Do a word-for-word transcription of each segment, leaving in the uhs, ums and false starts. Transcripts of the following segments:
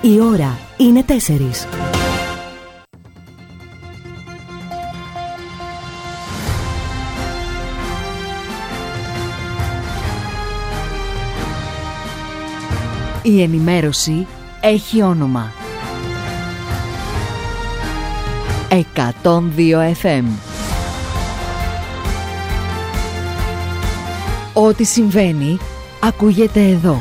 Η ώρα είναι τέσσερις. Η ενημέρωση έχει όνομα. εκατόν δύο εφ εμ. Ό,τι συμβαίνει ακούγεται εδώ.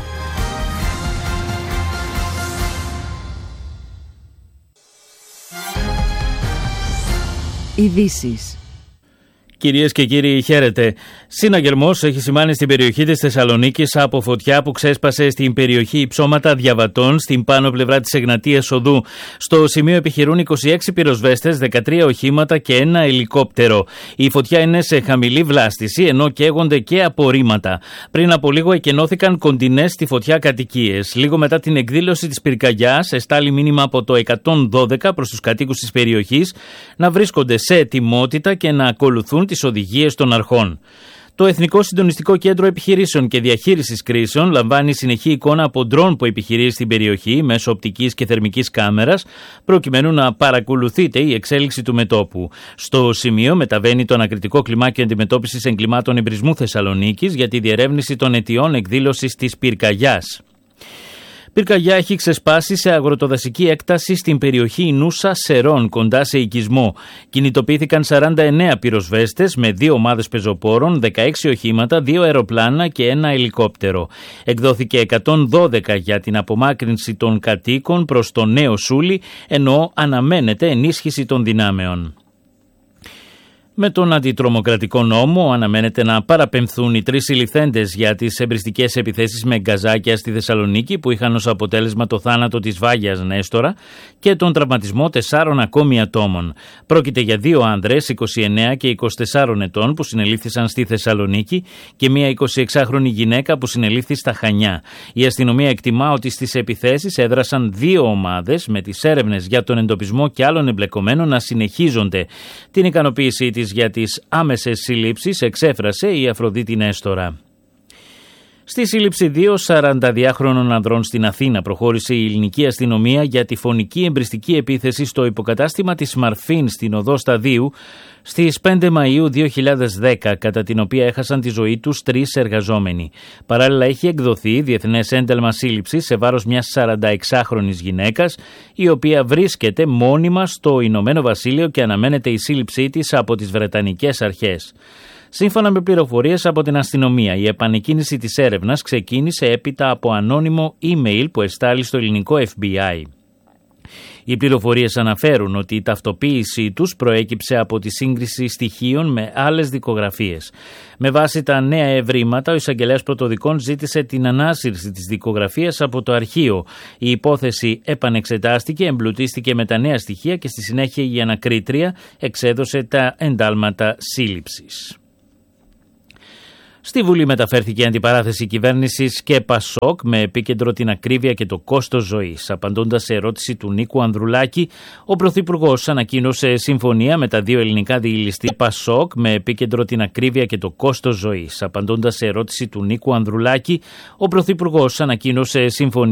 Ειδήσεις. Κυρίες και κύριοι, χαίρετε. Συναγερμός έχει σημάνει στην περιοχή της Θεσσαλονίκης από φωτιά που ξέσπασε στην περιοχή Υψώματα Διαβατών, στην πάνω πλευρά της Εγνατίας Οδού. Στο σημείο επιχειρούν είκοσι έξι πυροσβέστες, δεκατρία οχήματα και ένα ελικόπτερο. Η φωτιά είναι σε χαμηλή βλάστηση, ενώ καίγονται και απορρίμματα. Πριν από λίγο εκενώθηκαν κοντινές στη φωτιά κατοικίες. Λίγο μετά την εκδήλωση της πυρκαγιάς, εστάλει μήνυμα από το εκατόν δώδεκα προς τους κατοίκους της περιοχής να βρίσκονται σε ετοιμότητα και να ακολουθούν τις οδηγίες των αρχών. Το Εθνικό Συντονιστικό Κέντρο Επιχειρήσεων και Διαχείρισης Κρίσεων λαμβάνει συνεχή εικόνα από ντρόν που επιχειρεί στην περιοχή μέσω οπτικής και θερμικής κάμερας, προκειμένου να παρακολουθείται η εξέλιξη του μετώπου. Στο σημείο μεταβαίνει το ανακριτικό κλιμάκιο αντιμετώπισης εγκλημάτων εμπρισμού Θεσσαλονίκης για τη διερεύνηση των αιτιών εκδήλωσης της πυρκαγιάς. Πυρκαγιά έχει ξεσπάσει σε αγροτοδασική έκταση στην περιοχή Ινούσα Σερών, κοντά σε οικισμό. Κινητοποιήθηκαν σαράντα εννέα πυροσβέστες με δύο ομάδες πεζοπόρων, δεκαέξι οχήματα, δύο αεροπλάνα και ένα ελικόπτερο. Εκδόθηκε εκατόν δώδεκα για την απομάκρυνση των κατοίκων προς το Νέο Σούλι, ενώ αναμένεται ενίσχυση των δυνάμεων. Με τον αντιτρομοκρατικό νόμο αναμένεται να παραπεμφθούν οι τρεις συλληφθέντες για τις εμπριστικές επιθέσεις με γκαζάκια στη Θεσσαλονίκη που είχαν ως αποτέλεσμα το θάνατο της Βάγιας Νέστορα και τον τραυματισμό τεσσάρων ακόμη ατόμων. Πρόκειται για δύο άνδρες είκοσι εννέα και είκοσι τεσσάρων ετών που συνελήφθησαν στη Θεσσαλονίκη και μια εικοσιεξάχρονη γυναίκα που συνελήφθη στα Χανιά. Η αστυνομία εκτιμά ότι στις επιθέσεις έδρασαν δύο ομάδες με τις έρευνες για τον εντοπισμό και άλλων εμπλεκομένων να συνεχίζονται. Την ικανοποίησή της για τις άμεσες συλλήψεις εξέφρασε η Αφροδίτη Νέστορα. Στη σύλληψη δύο σαρανταδυάχρονων ανδρών στην Αθήνα προχώρησε η ελληνική αστυνομία για τη φωνική εμπριστική επίθεση στο υποκατάστημα της Μαρφίν στην οδό Σταδίου στις πέντε Μαΐου δύο χιλιάδες δέκα, κατά την οποία έχασαν τη ζωή τους τρεις εργαζόμενοι. Παράλληλα έχει εκδοθεί διεθνές ένταλμα σύλληψης σε βάρος μιας σαρανταεξάχρονης γυναίκας, η οποία βρίσκεται μόνιμα στο Ηνωμένο Βασίλειο και αναμένεται η σύλληψή της από τις Βρετανικές αρχές. Σύμφωνα με πληροφορίες από την αστυνομία, η επανεκκίνηση της έρευνας ξεκίνησε έπειτα από ανώνυμο email που εστάλει στο ελληνικό εφ μπι άι. Οι πληροφορίες αναφέρουν ότι η ταυτοποίησή τους προέκυψε από τη σύγκριση στοιχείων με άλλες δικογραφίες. Με βάση τα νέα ευρήματα, ο εισαγγελέας πρωτοδικών ζήτησε την ανάσυρση της δικογραφίας από το αρχείο. Η υπόθεση επανεξετάστηκε, εμπλουτίστηκε με τα νέα στοιχεία και στη συνέχεια η ανακρίτρια εξέδωσε τα εντάλματα σύλληψης. Στη Βουλή μεταφέρθηκε η αντιπαράθεση κυβέρνησης και Πασόκ με επίκεντρο την ακρίβεια και το κόστος ζωής. Απαντώντας σε ερώτηση του Νίκου Ανδρουλάκη, ο Πρωθυπουργός ανακοίνωσε συμφωνία με τα δύο ελληνικά διελιστήρια Πασόκ με επίκεντρο την ακρίβεια και το κόστος ζωής. Απαντώντας σε ερώτηση του Νίκου Ανδρουλάκη, ο Πρωθυπουργός ανακοίνωσε συμφωνία